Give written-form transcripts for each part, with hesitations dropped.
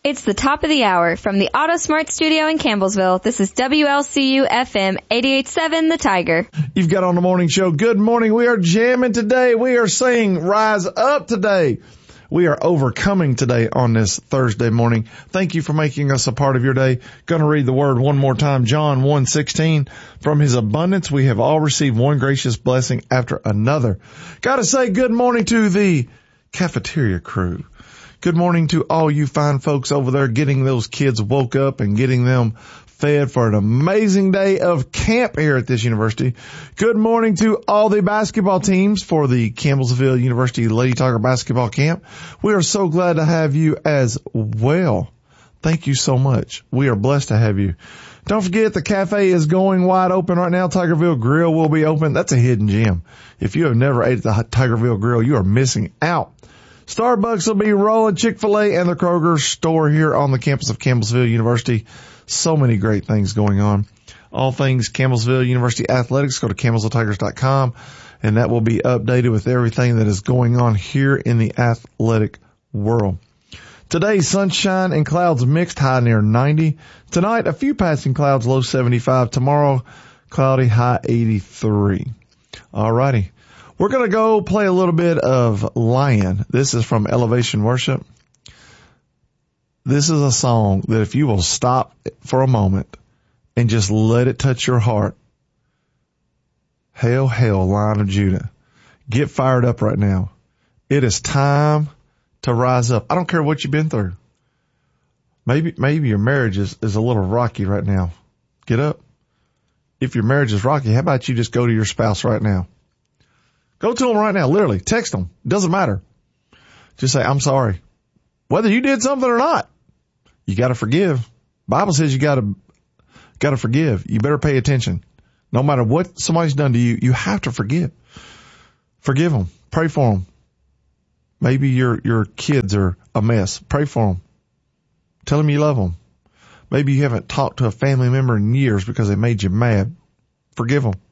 It's the top of the hour from the AutoSmart studio in Campbellsville. This is WLCU FM 88.7 The Tiger. You've got on the morning show. Good morning. We are jamming today. We are saying rise up today. We are overcoming today on this Thursday morning. Thank you for making us a part of your day. Going to read the word one more time. John 1:16. From his abundance we have all received one gracious blessing after another. Got to say good morning to the cafeteria crew. Good morning to all you fine folks over there getting those kids woke up and getting them fed for an amazing day of camp here at this university. Good morning to all the basketball teams for the Campbellsville University Lady Tiger basketball camp. We are so glad to have you as well. Thank you so much. We are blessed to have you. Don't forget the cafe is going wide open right now. Tigerville Grill will be open. That's a hidden gem. If you have never ate at the Tigerville Grill, you are missing out. Starbucks will be rolling, Chick-fil-A and the Kroger store here on the campus of Campbellsville University. So many great things going on. All things Campbellsville University athletics, go to campbellsvilletigers.com, and that will be updated with everything that is going on here in the athletic world. Today, sunshine and clouds mixed, high near 90. Tonight, a few passing clouds, low 75. Tomorrow, cloudy, high 83. Alrighty. We're going to go play a little bit of Lion. This is from Elevation Worship. This is a song that if you will stop for a moment and just let it touch your heart. Hail, hail, Lion of Judah. Get fired up right now. It is time to rise up. I don't care what you've been through. Maybe your marriage is a little rocky right now. Get up. If your marriage is rocky, how about you just go to your spouse right now? Go to them right now, literally. Text them. Doesn't matter. Just say, I'm sorry. Whether you did something or not, you got to forgive. Bible says you got to forgive. You better pay attention. No matter what somebody's done to you, you have to forgive. Forgive them. Pray for them. Maybe your kids are a mess. Pray for them. Tell them you love them. Maybe you haven't talked to a family member in years because they made you mad. Forgive them.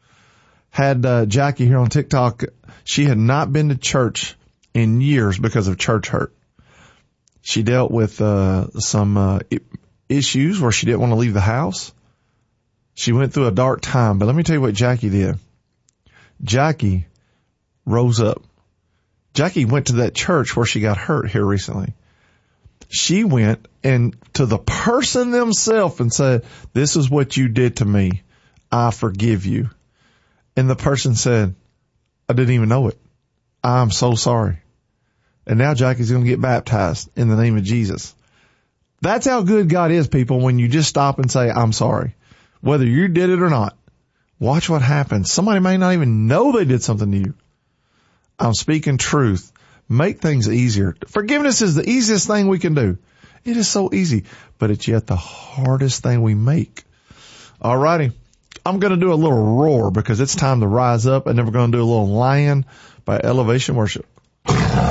Had Jackie here on TikTok. She had not been to church in years because of church hurt. She dealt with some issues where she didn't want to leave the house. She went through a dark time. But let me tell you what Jackie did. Jackie rose up. Jackie went to that church where she got hurt here recently. She went and to the person themselves and said, this is what you did to me. I forgive you. And the person said, I didn't even know it. I'm so sorry. And now Jackie's going to get baptized in the name of Jesus. That's how good God is, people, when you just stop and say, I'm sorry. Whether you did it or not, watch what happens. Somebody may not even know they did something to you. I'm speaking truth. Make things easier. Forgiveness is the easiest thing we can do. It is so easy, but it's yet the hardest thing we make. All righty. I'm going to do a little roar because it's time to rise up, and then we're going to do a little Lion by Elevation Worship.